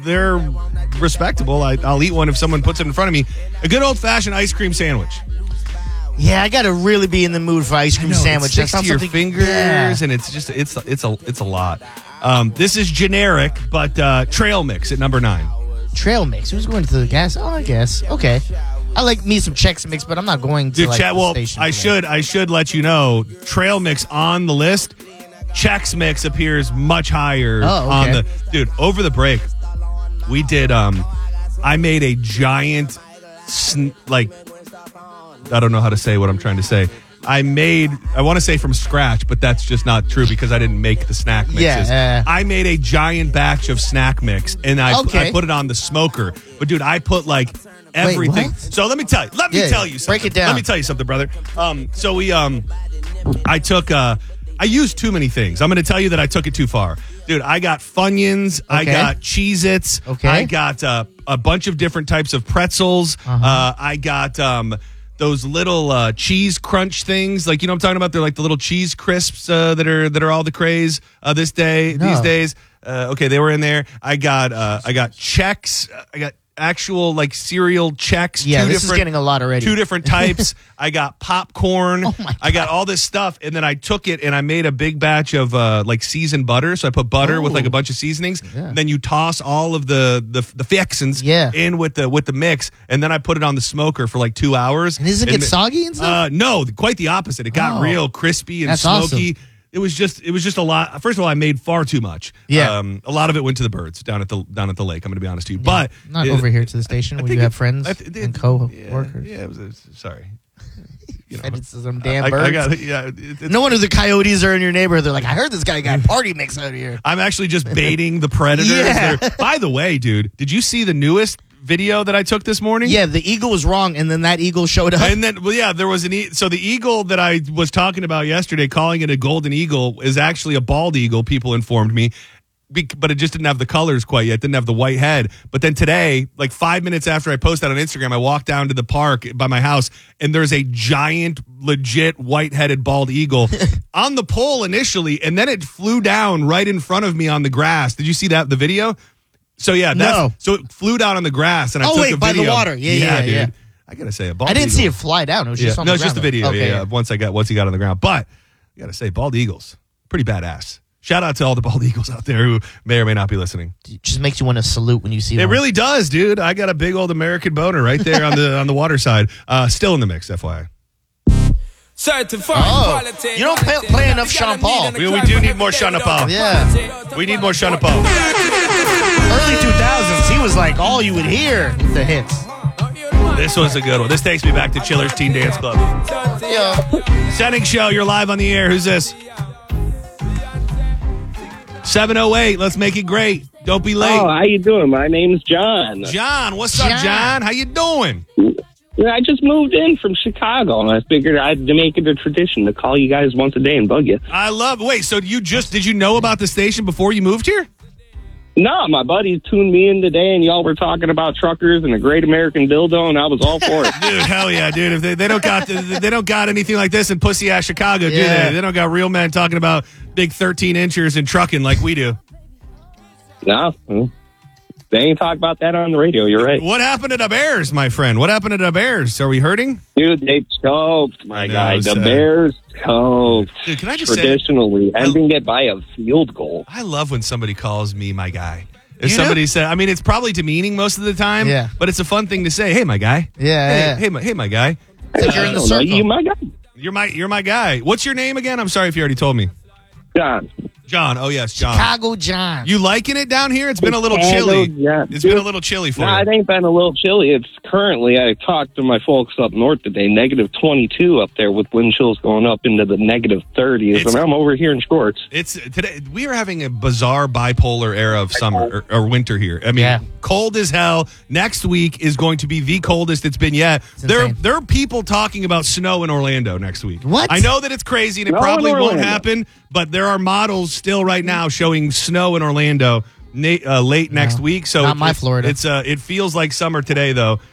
They're respectable. I'll eat one if someone puts it in front of me. A good old-fashioned ice cream sandwich. Yeah, I got to really be in the mood for ice cream sandwich. It sticks to your fingers, and it's a lot. This is generic, but trail mix at number 9. Trail mix. Who's going to the gas? Oh, I guess. Okay. I like me some Chex Mix, but I'm not going to the station. I should let you know, trail mix on the list. Chex Mix appears much higher on the dude. Over the break, we did. I made a giant, I don't know how to say what I'm trying to say. I want to say from scratch, but that's just not true because I didn't make the snack mixes. Yeah. I made a giant batch of snack mix, and I put it on the smoker. But, dude, I put, everything. Wait, so let me tell you. Let me tell you something. Break it down. Let me tell you something, brother. So we, I used too many things. I'm going to tell you that I took it too far. Dude, I got Funyuns. I got Cheez-Its. Okay. I got a bunch of different types of pretzels. I got those little cheese crunch things. You know what I'm talking about? They're like the little cheese crisps that are all the craze these days. Okay, they were in there. I got Chex. I got actual cereal Chex. Yeah, this is getting a lot already. 2 different types. I got popcorn. Oh my God. I got all this stuff, and then I took it and I made a big batch of seasoned butter. So I put butter with a bunch of seasonings. Yeah. And then you toss all of the fixins in with the mix, and then I put it on the smoker for 2 hours. And does it get soggy and stuff? No, quite the opposite. It got real crispy and smoky. Awesome. It was just a lot. First of all, I made far too much. Yeah, a lot of it went to the birds down at the lake. I'm going to be honest with you, yeah. but not over here to the station where you have friends and co-workers. Yeah, sorry. It's some damn birds. No wonder the coyotes are in your neighborhood. They're like, I heard this guy got party mix out here. I'm actually just baiting the predators. Yeah. By the way, dude, did you see the newest video that I took this morning? Yeah, the eagle was wrong, and then that eagle showed up. And then, there was so the eagle that I was talking about yesterday, calling it a golden eagle, is actually a bald eagle, people informed me, but it just didn't have the colors quite yet, didn't have the white head. But then today, 5 minutes after I posted that on Instagram, I walked down to the park by my house, and there's a giant, legit, white-headed bald eagle on the pole initially, and then it flew down right in front of me on the grass. Did you see the video? So so it flew down on the grass, and I took a video. By the water. Yeah. I gotta say, I didn't see it fly down. It was just on the ground. No, it's just the video. Okay, once he got on the ground. But I gotta say, bald eagles, pretty badass. Shout out to all the bald eagles out there who may or may not be listening. It just makes you want to salute when you see it. It really does, dude. I got a big old American boner right there on the water side. Still in the mix, FYI. You don't play enough Sean Paul. We do need more Sean Paul. Yeah. We need more Sean Paul. Early 2000s, he was all you would hear with the hits. This was a good one. This takes me back to Chiller's Teen Dance Club. Yeah. Setting show, you're live on the air. Who's this? 708. Let's make it great. Don't be late. Oh, how you doing? My name's John. John, what's up, John? How you doing? Yeah, I just moved in from Chicago, and I figured I'd make it a tradition to call you guys once a day and bug you. I love. Wait, so did you know about the station before you moved here? No, my buddy tuned me in today, and y'all were talking about truckers and a great American dildo, and I was all for it. Dude, hell yeah, dude! If they don't got anything like this in pussy ass Chicago, do they? They don't got real men talking about big 13 inchers and trucking like we do. No, they ain't talk about that on the radio. You're right. What happened to the Bears, my friend? What happened to the Bears? Are we hurting? Dude, they choked, my guy. The Bears choked. Dude, can I just traditionally ending it by a field goal. I love when somebody calls me my guy. If somebody said, I mean, it's probably demeaning most of the time. Yeah. But it's a fun thing to say. Hey, my guy. Yeah. Hey, my guy. You're in the circle. You my guy. You're my guy. What's your name again? I'm sorry if you already told me. John. Oh, yes, John. Chicago John. You liking it down here? It's been a little chilly. Yeah. It's been a little chilly for you. It ain't been a little chilly. It's currently, I talked to my folks up north today, negative 22 up there with wind chills going up into the negative 30s, and I'm over here in shorts. Today we are having a bizarre bipolar era of summer or winter here. I mean, cold as hell. Next week is going to be the coldest it's been yet. There are people talking about snow in Orlando next week. What? I know that it's crazy and it probably won't happen, but there are models still right now showing snow in Orlando late next week. So not my Florida. It feels like summer today though.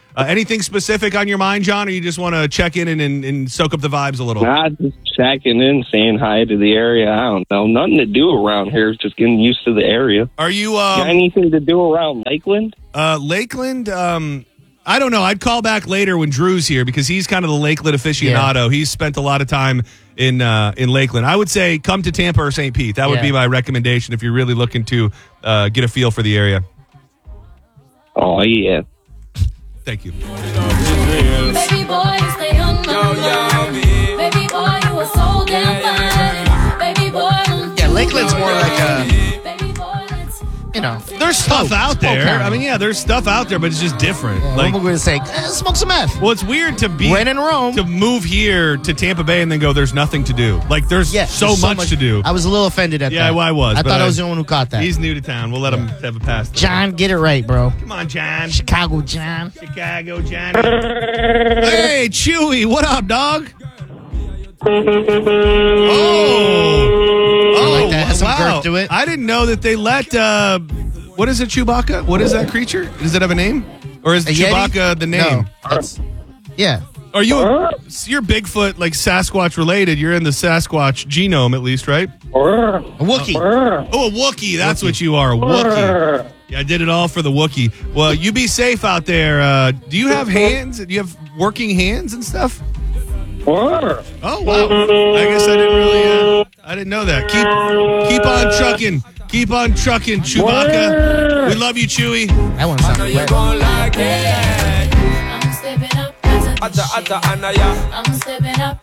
Anything specific on your mind, John, or you just want to check in and soak up the vibes a little? Nah, just checking in, saying hi to the area. I don't know. Nothing to do around here. Just getting used to the area. Are you... Got anything to do around Lakeland? Lakeland, I don't know. I'd call back later when Drew's here because he's kind of the Lakeland aficionado. Yeah. He's spent a lot of time in Lakeland. I would say come to Tampa or St. Pete. That would be my recommendation if you're really looking to get a feel for the area. Oh, yeah. Thank you. Baby boy, you stay on my mind. Baby boy, you are so damn fine. Baby boy, yeah, Lakeland's more like a... There's stuff out there. I mean, there's stuff out there, but it's just different. Yeah, like, we're going to say, smoke some meth. Well, it's weird to be when in Rome, to move here to Tampa Bay and then go, there's nothing to do. Like, there's so much to do. I was a little offended at that. Yeah, well, I was. I thought I was the only one who caught that. He's new to town. We'll let him have a pass. John, get it right, bro. Come on, John. Chicago, John. Chicago, John. Hey, Chewy, what up, dog? Oh, like that. Has some girth to it. I didn't know that they let. What is it, Chewbacca? What is that creature? Does it have a name, or is Chewbacca the name? No, yeah. Are you? You're Bigfoot, like Sasquatch related. You're in the Sasquatch genome, at least, right? A Wookiee. Oh, a Wookiee. That's what you are. A Wookiee. Yeah, I did it all for the Wookiee. Well, you be safe out there. Do you have hands? Do you have working hands and stuff? Oh, wow. I guess I didn't really, I didn't know that. Keep on trucking. Keep on trucking, Chewbacca. We love you, Chewy. That one sounded like I'm stepping up. I'm stepping up.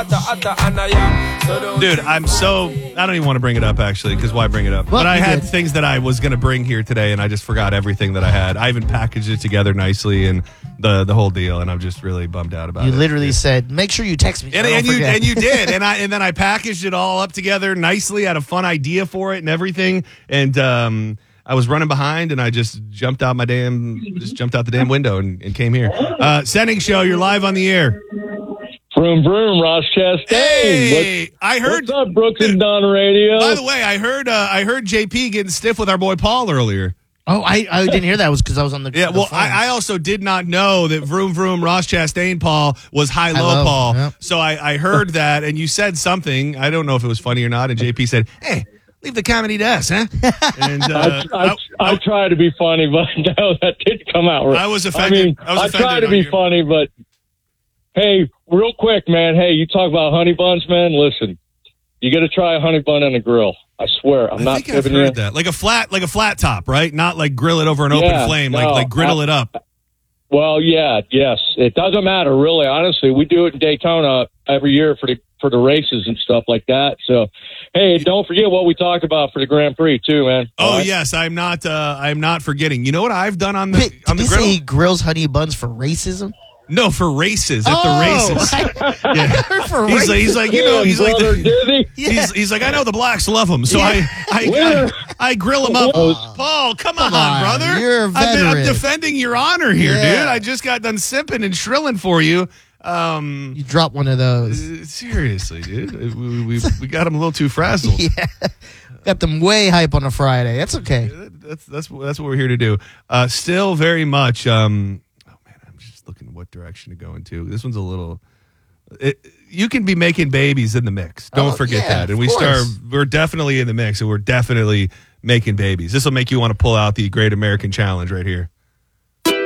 Dude, I don't even want to bring it up, actually, because why bring it up? But I had things that I was going to bring here today, and I just forgot everything that I had. I even packaged it together nicely and the whole deal, and I'm just really bummed out about it. You literally said, make sure you text me. And you did. And then I packaged it all up together nicely. I had a fun idea for it and everything. And I was running behind, and I just jumped out the damn window and came here. Sending show, you're live on the air. Vroom, vroom, Ross Chastain. Hey, I heard. What's up, Brooks and Dunn Radio? By the way, I heard JP getting stiff with our boy Paul earlier. Oh, I didn't hear that. It was because I was on the well, I also did not know that Vroom Vroom Ross Chastain Paul was high-low Paul. Yep. So I heard that, and you said something. I don't know if it was funny or not, and JP said, hey, leave the comedy to us, huh? And I try to be funny, but no, that didn't come out right. I was offended. I try to be funny, but hey, real quick, man. Hey, you talk about honey buns, man. Listen, you got to try a honey bun on a grill. I swear, I'm not kidding you. That. Like a flat top, right? Not like grill it over an open flame, like griddle it up. Well, yes. It doesn't matter, really. Honestly, we do it in Daytona every year for the races and stuff like that. So, hey, don't forget what we talked about for the Grand Prix too, man. Oh yes, I'm not forgetting. You know what I've done on the grill? Say he grills honey buns for racism? No, for races at the races. For races. He's like, you know, he's like, I know the blacks love them, so I grill them up. Paul, come on, brother. You're a veteran. I'm defending your honor here, dude. I just got done simping and shrilling for you. You dropped one of those. Seriously, dude. We got them a little too frazzled. Yeah. Got them way hype on a Friday. That's okay. That's what we're here to do. Still very much. Looking what direction to go into. This one's a little. You can be making babies in the mix. Don't forget that. And we're definitely in the mix, and we're definitely making babies. This will make you want to pull out the Great American Challenge right here.